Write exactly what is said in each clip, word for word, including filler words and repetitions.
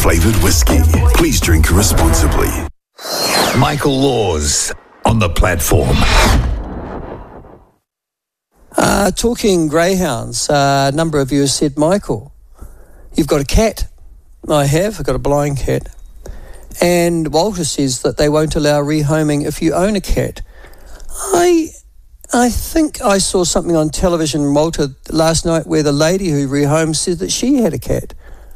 Flavoured whiskey. Please drink responsibly. Michael Laws on the platform. Uh, talking greyhounds, uh, a number of you have said, Michael, you've got a cat. I have. I've got a blind cat. And Walter says that they won't allow rehoming if you own a cat. I I think I saw something on television, Walter, last night where the lady who rehomed said that she had a cat.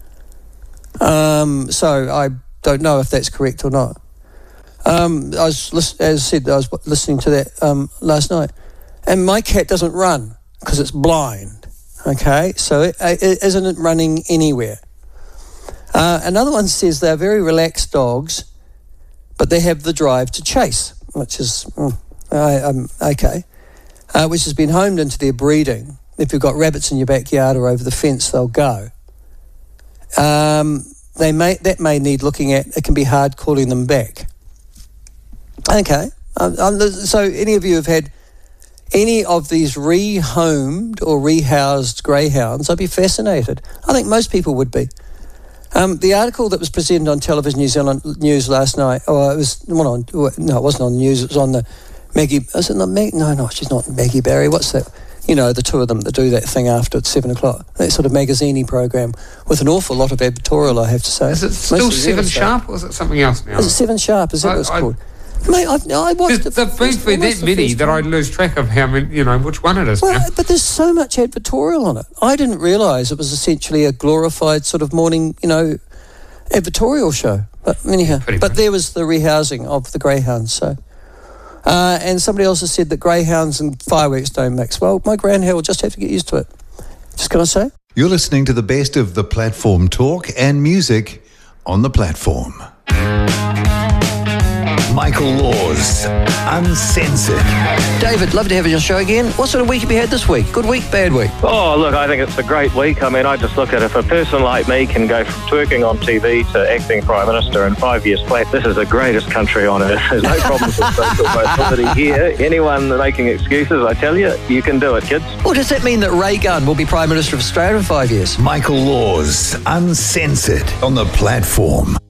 Um, so I don't know if that's correct or not. Um, I was, as I said, I was listening to that um, last night. And my cat doesn't run because it's blind, okay? So it, it isn't running anywhere. Uh, another one says they're very relaxed dogs, but they have the drive to chase, which is, mm, I, um, okay, uh, which has been homed into their breeding. If you've got rabbits in your backyard or over the fence, they'll go. Um, they may that may need looking at. It can be hard calling them back. Okay, um, um, so any of you have had any of these rehomed or rehoused greyhounds? I'd be fascinated. I think most people would be. Um, the article that was presented on Television New Zealand News last night, oh, it was well, on, no, it wasn't on the news. It was on the Maggie. Is it not Maggie? No, no, she's not Maggie Barry. What's that? You know, the two of them that do that thing after it's seven o'clock. That sort of magazine-y program with an awful lot of editorial, I have to say. Is it still Seven Sharp, or is it something else now? Is it Seven Sharp? Is that I, what it's I, called? Mate, I've, I watched the There've been for that many that I lose track of how many, you know, which one it is well, now. But there's so much editorial on it. I didn't realise it was essentially a glorified sort of morning, you know, editorial show. But anyhow, Pretty but much. there was the rehousing of the greyhounds, so... Uh, and somebody else has said that greyhounds and fireworks don't mix. Well, my grandhair will just have to get used to it. Just going to say. You're listening to the best of the platform talk and music on the platform. Michael Laws, Uncensored. David, love to have you on your show again. What sort of week have you had this week? Good week, bad week? Oh, look, I think it's a great week. I mean, I just look at if a person like me can go from twerking on T V to acting Prime Minister in five years flat, this is the greatest country on earth. There's no problems with social mobility here. Anyone making excuses, I tell you, you can do it, kids. Well, does that mean that Ray Gunn will be Prime Minister of Australia in five years? Michael Laws, Uncensored on the platform.